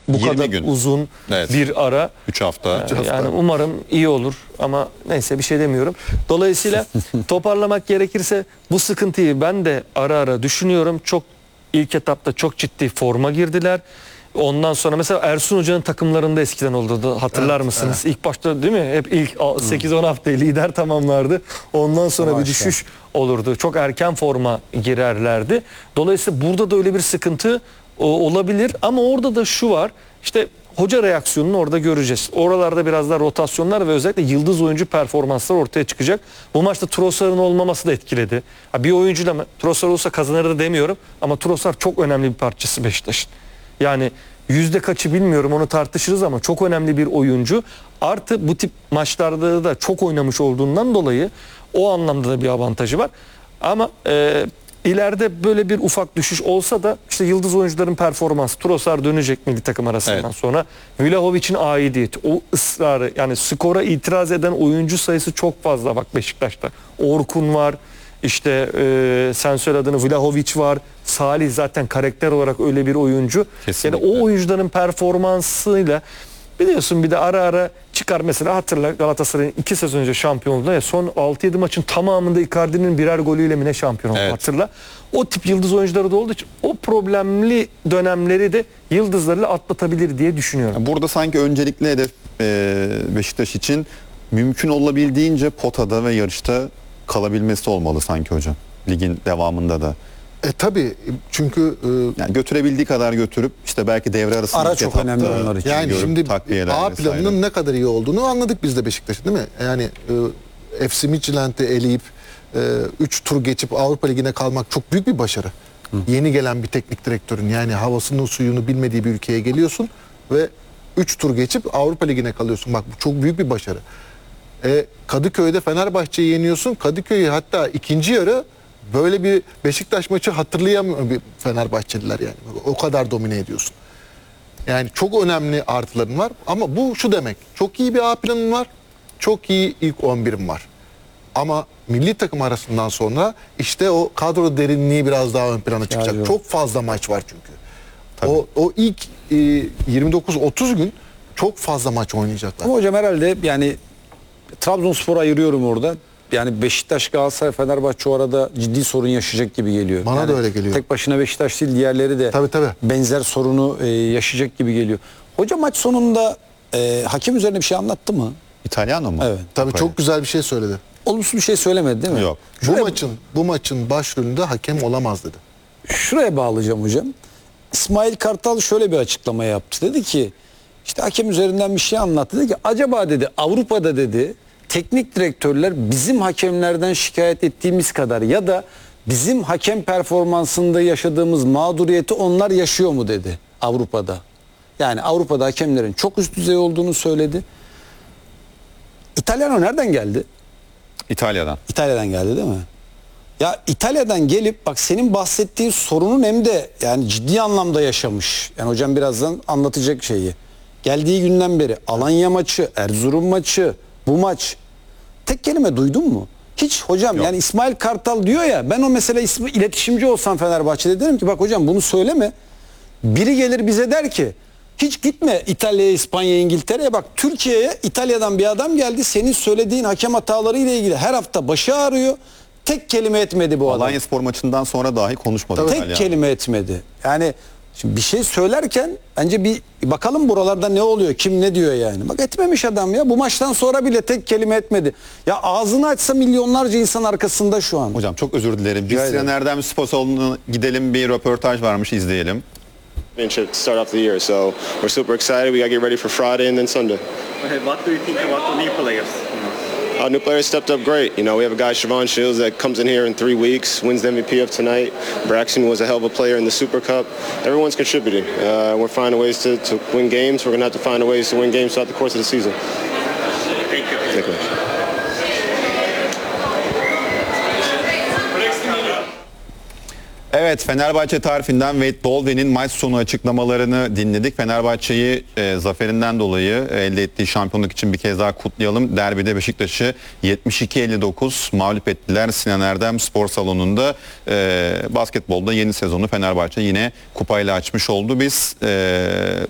bu 20 kadar gün. uzun Evet. bir ara. 3 hafta. Yani umarım iyi olur ama neyse bir şey demiyorum. Dolayısıyla toparlamak gerekirse bu sıkıntıyı ben de ara ara düşünüyorum. Çok ilk etapta çok ciddi forma girdiler. Ondan sonra mesela Ersun Hoca'nın takımlarında eskiden oldu. Hatırlar mısınız? İlk başta değil mi? Hep ilk 8-10 haftayı lider tamamlardı. Ondan sonra bir düşüş olurdu. Çok erken forma girerlerdi. Dolayısıyla burada da öyle bir sıkıntı olabilir. Ama orada da şu var. İşte hoca reaksiyonunu orada göreceğiz. Oralarda biraz daha rotasyonlar ve özellikle yıldız oyuncu performanslar ortaya çıkacak. Bu maçta Trossard'ın olmaması da etkiledi. Bir oyuncuyla Trossard olsa kazanır da demiyorum. Ama Trossard çok önemli bir parçası Beşiktaş'ın. Yani yüzde kaçı bilmiyorum, onu tartışırız ama çok önemli bir oyuncu. Artı bu tip maçlarda da çok oynamış olduğundan dolayı o anlamda da bir avantajı var. Ama ileride böyle bir ufak düşüş olsa da işte yıldız oyuncuların performansı, Trossard dönecek milli takım arasından sonra. Vlahovic'in aidiyeti, o ısrarı, yani skora itiraz eden oyuncu sayısı çok fazla bak Beşiktaş'ta. Orkun var. İşte sen söyle adını, Vlahovic var. Salih zaten karakter olarak öyle bir oyuncu. Kesinlikle. Yani o oyuncuların performansıyla biliyorsun bir de ara ara çıkar mesela, hatırla Galatasaray'ın 2 sezon önce şampiyonluğunda ya son 6-7 maçın tamamında Icardi'nin birer golüyle mi ne şampiyon oldu, hatırla. O tip yıldız oyuncuları da olduğu için o problemli dönemleri de yıldızlarıyla atlatabilir diye düşünüyorum. Burada sanki öncelikli hedef Beşiktaş için mümkün olabildiğince potada ve yarışta kalabilmesi olmalı sanki hocam. Ligin devamında da. Tabii çünkü Yani götürebildiği kadar götürüp işte belki devre arasında Ara çok önemli onlar için. yani görüp şimdi takviyeler A vesaire. planının ne kadar iyi olduğunu anladık biz de Beşiktaş'ın, değil mi? Yani FC Midtjylland'i eleyip 3 tur geçip Avrupa Ligi'ne kalmak çok büyük bir başarı. Yeni gelen bir teknik direktörün, yani havasını suyunu bilmediği bir ülkeye geliyorsun ve 3 tur geçip Avrupa Ligi'ne kalıyorsun. Bak bu çok büyük bir başarı. Kadıköy'de Fenerbahçe'yi yeniyorsun. Kadıköy'ü hatta ikinci yarı böyle bir Beşiktaş maçı hatırlayamıyor bir Fenerbahçeliler yani. O kadar domine ediyorsun. Yani çok önemli artıların var ama bu şu demek. Çok iyi bir A planın var. Çok iyi ilk 11'im var. Ama milli takım arasından sonra işte o kadro derinliği biraz daha ön plana çıkacak. Yani çok fazla maç var çünkü. O ilk 29-30 gün çok fazla maç oynayacaklar. Ama hocam herhalde yani Trabzonspor'u ayırıyorum orada. Yani Beşiktaş, Galatasaray, Fenerbahçe o arada ciddi sorun yaşayacak gibi geliyor. Bana yani da öyle geliyor. Tek başına Beşiktaş değil, diğerleri de Tabii. benzer sorunu yaşayacak gibi geliyor. Hoca maç sonunda hakem üzerine bir şey anlattı mı? İtalyan mı? Evet. Tabii çok güzel bir şey söyledi. Olumsuz bir şey söylemedi değil mi? Yok. Bu maçın başrolünde hakem olamaz dedi. Şuraya bağlayacağım hocam. İsmail Kartal şöyle bir açıklama yaptı. Dedi ki işte hakem üzerinden bir şey anlattı. Dedi ki acaba dedi Avrupa'da dedi teknik direktörler bizim hakemlerden şikayet ettiğimiz kadar ya da bizim hakem performansında yaşadığımız mağduriyeti onlar yaşıyor mu dedi Avrupa'da. Yani Avrupa'da hakemlerin çok üst düzey olduğunu söyledi. İtalyano nereden geldi? İtalya'dan. İtalya'dan geldi değil mi? Ya İtalya'dan gelip bak senin bahsettiğin sorunun hem de yani ciddi anlamda yaşamış. Yani hocam birazdan anlatacak şeyi. Geldiği günden beri Alanya maçı, Erzurum maçı, bu maç. Tek kelime duydun mu? Hiç hocam. Yok. Yani İsmail Kartal diyor ya, ben o mesela iletişimci olsam Fenerbahçe'de derim ki bak hocam bunu söyleme. Biri gelir bize der ki hiç gitme İtalya'ya, İspanya'ya, İngiltere'ye, bak Türkiye'ye İtalya'dan bir adam geldi, senin söylediğin hakem hataları ile ilgili her hafta başı ağrıyor. Tek kelime etmedi bu adam. Alanya Spor maçından sonra dahi konuşmadı. Tek kelime etmedi. Yani şimdi bir şey söylerken bence bir bakalım buralarda ne oluyor, kim ne diyor yani. Bak etmemiş adam ya, bu maçtan sonra bile tek kelime etmedi. Ya ağzını açsa milyonlarca insan arkasında şu an. Hocam çok özür dilerim. Biz Sinan Erdem Spor Salonu'na gidelim, bir röportaj varmış, izleyelim. Championship to start off the year, so we're super excited. We got to get ready for Friday and then Sunday. What do you think about the new players? Our new players stepped up great. You know, we have a guy, Siobhan Shields, that comes in here in 3 weeks, wins the MVP of tonight. Braxton was a hell of a player in the Super Cup. Everyone's contributing. We're finding ways to win games. We're going to have to find ways to win games throughout the course of the season. Thank you. Thank you. Evet, Fenerbahçe tarifinden Wade Baldwin'in maç sonu açıklamalarını dinledik. Fenerbahçe'yi zaferinden dolayı elde ettiği şampiyonluk için bir kez daha kutlayalım. Derbide Beşiktaş'ı 72-59 mağlup ettiler Sinan Erdem Spor Salonu'nda. Basketbolda yeni sezonu Fenerbahçe yine kupayla açmış oldu. Biz